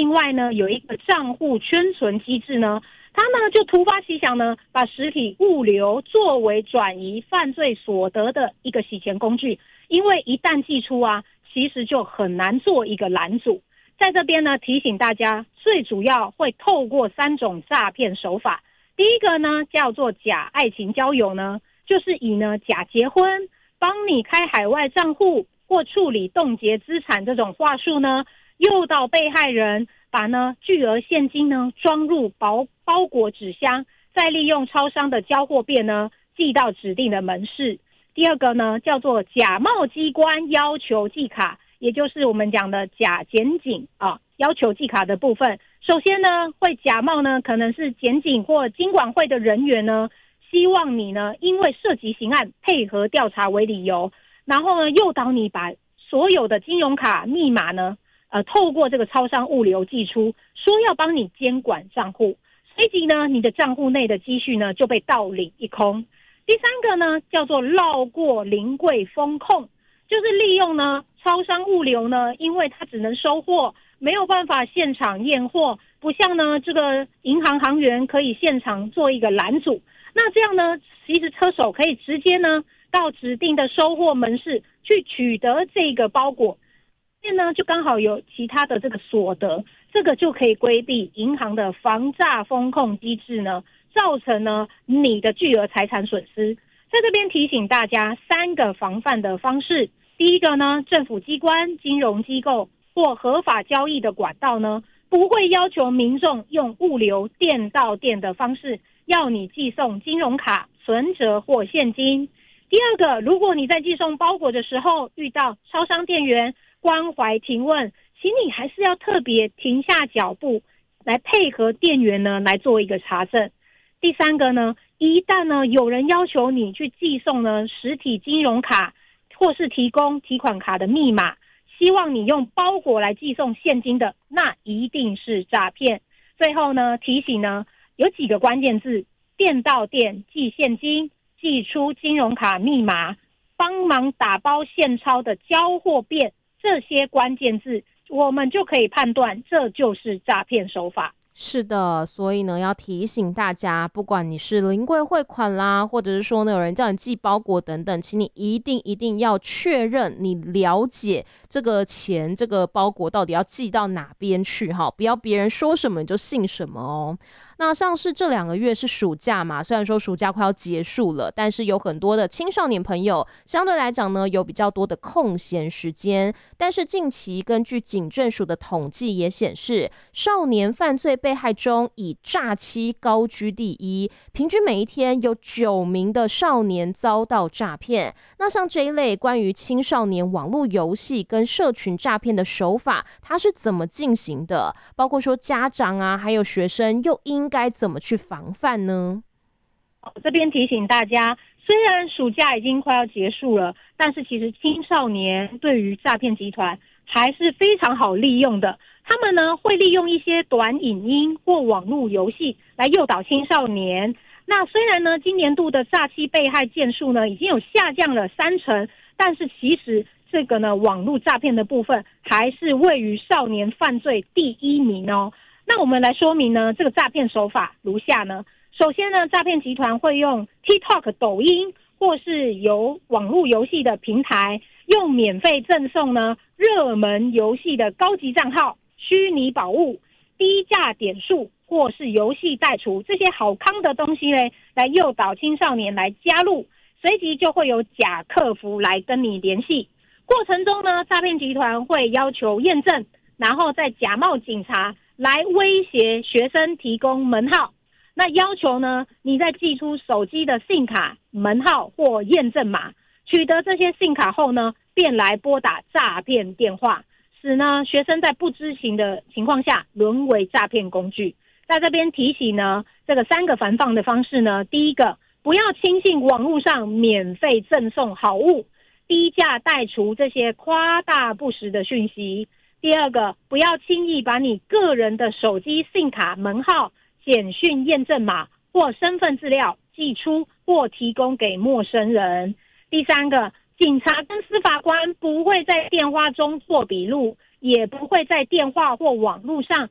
另外呢有一个账户圈存机制呢，他呢就突发奇想呢，把实体物流作为转移犯罪所得的一个洗钱工具，因为一旦寄出啊，其实就很难做一个拦阻。在这边呢提醒大家，最主要会透过3种诈骗手法。第一个呢叫做假爱情交友呢，就是以呢假结婚、帮你开海外账户或处理冻结资产这种话术呢，诱导被害人把呢巨额现金呢装入包裹纸箱，再利用超商的交货便呢寄到指定的门市。第二个呢叫做假冒机关要求寄卡，也就是我们讲的假检警要求寄卡的部分。首先呢会假冒呢可能是检警或金管会的人员呢，希望你呢因为涉及刑案配合调查为理由，然后呢诱导你把所有的金融卡密码呢透过这个超商物流寄出，说要帮你监管账户，随即呢你的账户内的积蓄呢就被盗领一空。第三个呢叫做绕过临柜风控，就是利用呢超商物流呢，因为它只能收货，没有办法现场验货，不像呢这个银行行员可以现场做一个拦阻。那这样呢，其实车手可以直接呢到指定的收货门市去取得这个包裹，呢就刚好有其他的这个所得，这个就可以规避银行的防诈风控机制呢，造成呢你的巨额财产损失。在这边提醒大家3个防范的方式。第一个呢，政府机关、金融机构或合法交易的管道呢，不会要求民众用物流店到店的方式要你寄送金融卡、存折或现金。第二个，如果你在寄送包裹的时候遇到超商店员关怀提问，请你还是要特别停下脚步来配合店员呢来做一个查证。第三个呢，一旦呢有人要求你去寄送呢实体金融卡或是提供提款卡的密码，希望你用包裹来寄送现金的，那一定是诈骗。最后呢提醒呢有几个关键字：店到店寄现金、寄出金融卡密码、帮忙打包现钞的交货便，这些关键字我们就可以判断这就是诈骗手法。 是的，所以呢，要提醒大家，不管你是临柜汇款啦，或者是说呢，有人叫你寄包裹等等，请你一定要确认你了解这个钱、这个包裹到底要寄到哪边去哈，不要别人说什么你就信什么哦。那像是这2个月是暑假嘛，虽然说暑假快要结束了，但是有很多的青少年朋友相对来讲呢，有比较多的空闲时间。但是近期根据警政署的统计也显示，少年犯罪被害中以诈欺高居第一，平均每一天有9名的少年遭到诈骗。那像这一类关于青少年网络游戏跟社群诈骗的手法，它是怎么进行的？包括说家长啊，还有学生又应该怎么去防范呢？ 这边提醒大家，虽然暑假已经快要结束了，但是其实青少年对于诈骗集团还是非常好利用的。他们呢会利用一些短影音或网络游戏来诱导青少年。那虽然呢今年度的诈欺被害件数呢已经有下降了30%，但是其实这个呢网络诈骗的部分还是位于少年犯罪第1名哦。那我们来说明呢这个诈骗手法如下呢。首先呢，诈骗集团会用 TikTok、抖音或是由网络游戏的平台，用免费赠送呢热门游戏的高级账号、虚拟宝物、低价点数或是游戏代储这些好康的东西呢，来诱导青少年来加入，随即就会有假客服来跟你联系。过程中呢，诈骗集团会要求验证，然后再假冒警察来威胁学生提供门号。那要求呢，你在寄出手机的 SIM 卡、门号或验证码，取得这些 SIM 卡后呢，便来拨打诈骗电话，使呢学生在不知情的情况下沦为诈骗工具。在这边提醒呢，这个3个防范的方式呢，第一个，不要轻信网络上免费赠送好物、低价代除这些夸大不实的讯息。第二个，不要轻易把你个人的手机 SIM 卡、门号、简讯验证码或身份资料寄出或提供给陌生人。第三个，警察跟司法官不会在电话中做笔录，也不会在电话或网络上